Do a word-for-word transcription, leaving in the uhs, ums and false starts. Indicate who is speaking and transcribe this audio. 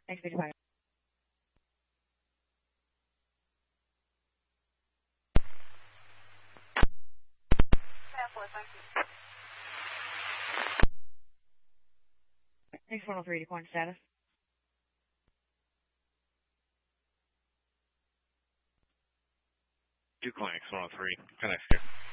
Speaker 1: Thanks, Bye. Thanks, one oh three, decline status.
Speaker 2: Two clinics, one oh three. Connect here.